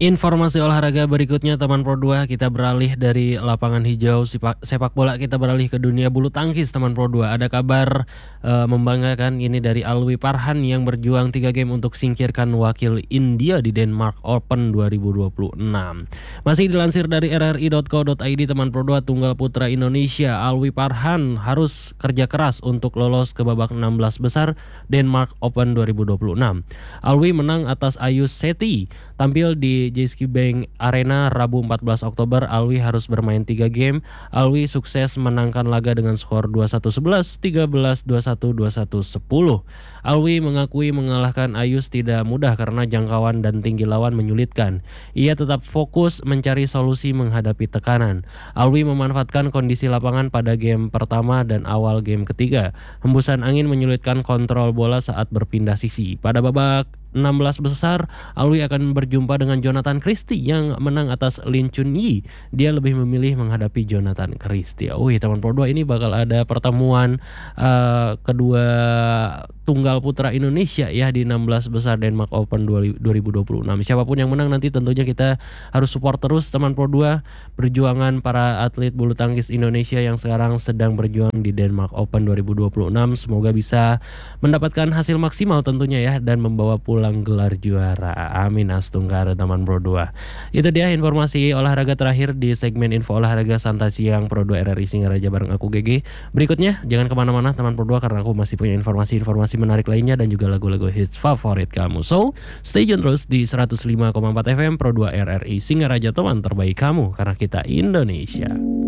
Informasi olahraga berikutnya teman Pro 2, kita beralih dari lapangan hijau sepak bola, kita beralih ke dunia bulu tangkis teman Pro 2. Ada kabar membanggakan ini dari Alwi Parhan yang berjuang 3 game untuk singkirkan wakil India di Denmark Open 2026. Masih dilansir dari rri.co.id teman Pro 2, tunggal putra Indonesia Alwi Parhan harus kerja keras untuk lolos ke babak 16 besar Denmark Open 2026. Alwi menang atas Ayus Seti. Tampil di JSK Bank Arena Rabu 14 Oktober, Alwi harus bermain 3 game. Alwi sukses menangkan laga dengan skor 21-11, 13-21, 21-10. Alwi mengakui mengalahkan Ayus tidak mudah karena jangkauan dan tinggi lawan menyulitkan. Ia tetap fokus mencari solusi menghadapi tekanan. Alwi memanfaatkan kondisi lapangan pada game pertama dan awal game ketiga. Hembusan angin menyulitkan kontrol bola saat berpindah sisi. Pada babak 16 besar, Alwi akan berjumpa dengan Jonathan Christie yang menang atas Lin Chun Yi. Dia lebih memilih menghadapi Jonathan Christie. Teman Pro 2, ini bakal ada pertemuan kedua tunggal putra Indonesia ya di 16 besar Denmark Open 2026. Siapapun yang menang nanti tentunya kita harus support terus teman Pro 2 perjuangan para atlet bulu tangkis Indonesia yang sekarang sedang berjuang di Denmark Open 2026. Semoga bisa mendapatkan hasil maksimal tentunya ya dan membawa pulang gelar juara. Amin Astunggara teman Pro 2. Itu dia informasi olahraga terakhir di segmen info olahraga santai siang Pro 2 RRI Singaraja bareng aku GG. Berikutnya jangan kemana-mana teman Pro 2 karena aku masih punya informasi-informasi menarik lainnya dan juga lagu-lagu hits favorit kamu. So stay tune terus di 105,4 FM Pro 2 RRI Singaraja, teman terbaik kamu karena kita Indonesia.